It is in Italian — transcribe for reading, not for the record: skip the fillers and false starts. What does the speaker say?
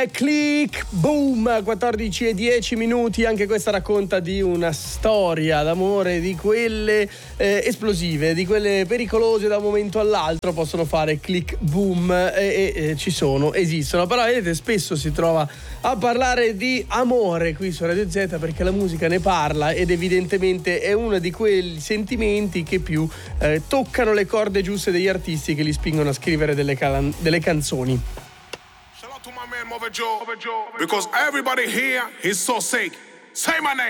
Click Boom, 14:10. Anche questa racconta di una storia d'amore di quelle esplosive, di quelle pericolose da un momento all'altro, possono fare click boom e esistono. Però vedete, spesso si trova a parlare di amore qui su Radio Z perché la musica ne parla ed evidentemente è uno di quei sentimenti che più toccano le corde giuste degli artisti che li spingono a scrivere delle canzoni. To my man Mother Joe, because everybody here is so sick. Say my name.